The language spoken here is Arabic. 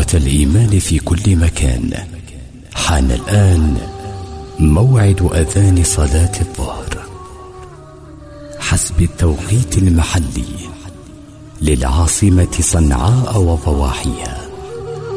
الإيمان في كل مكان، حان الآن موعد أذان صلاة الظهر حسب التوقيت المحلي للعاصمة صنعاء وضواحيها.